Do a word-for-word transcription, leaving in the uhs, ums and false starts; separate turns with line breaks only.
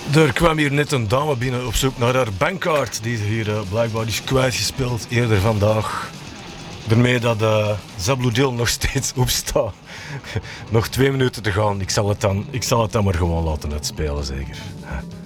Er kwam hier net een dame binnen op zoek naar haar bankkaart. Die hier uh, blijkbaar is kwijtgespeeld eerder vandaag. Daarmee dat uh, Zabludil nog steeds opstaat. Nog twee minuten te gaan. Ik zal het dan, ik zal het dan maar gewoon laten uitspelen, zeker.